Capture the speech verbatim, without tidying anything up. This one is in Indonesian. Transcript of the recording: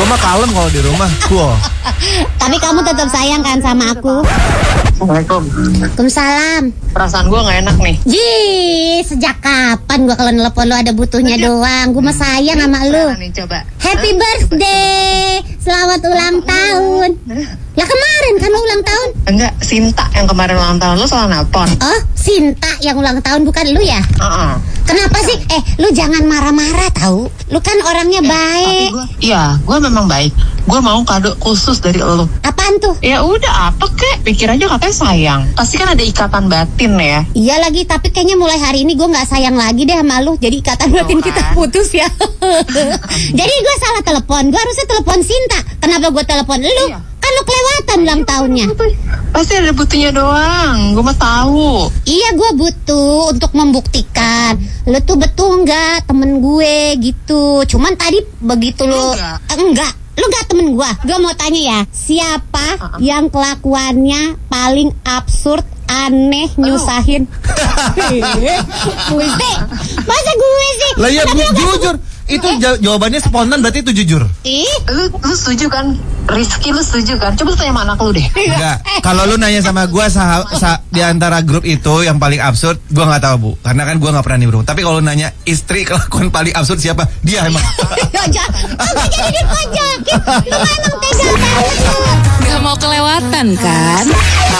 mah kalem kalau di rumah. Cool. Tapi kamu tetap sayang kan sama aku? Assalamualaikum. Waalaikumsalam. Perasaan gue nggak enak nih. Ji, sejak kapan gua kalau nelpon lu ada butuhnya doang? Gua mah sayang sama lu. Nih, coba. Happy Hah? birthday, selamat ulang tahun. Lah kemarin kan lu ulang tahun? Enggak, Sinta yang kemarin ulang tahun. Lo salah nelpon. Oh, Sinta yang ulang tahun bukan lu ya? Heeh. Kenapa sih? Eh, lu jangan marah-marah tahu. Lu kan orangnya Tapi baik. gue, iya, gue memang baik. Gue mau kado khusus dari lo. Apaan tuh? Ya udah, apa kek? Pikir aja katanya sayang. Pasti kan ada ikatan batin ya. Iya lagi, tapi kayaknya mulai hari ini gue nggak sayang lagi deh sama lu. Jadi ikatan batin kan? kita putus ya. Jadi gue salah telepon. Gue harusnya telepon Sinta. Kenapa gue telepon lu? Iya. Kan lu kelewatan ulang tahunnya. Pasti ada butuhnya doang. Gue mah tahu. Iya, gue butuh untuk membuktikan lu tuh betul nggak temen gue gitu. Cuman tadi begitu lu Enggak. Eh, enggak, lu nggak temen gue. Gue mau tanya ya, siapa Uh-uh. yang kelakuannya paling absurd, aneh, nyusahin? Gue sih, masa gue sih? Lah ya, Kenapa bu, lu nggak jujur. Itu jaw- jawabannya spontan berarti itu jujur. Ih, Lu, lu setuju kan? Rizky lu setuju kan? Coba lu tanya sama anak lu deh. Enggak. Kalau lu nanya sama gua sah, sah, di antara grup itu yang paling absurd, gua nggak tahu, Bu. Karena kan gua nggak pernah nimbrung. Tapi kalau nanya istri kelakuan paling absurd siapa? Dia emang. jangan, aku jadi dipajakin. Lu emang tega banget lu. Gak mau kelewatan kan?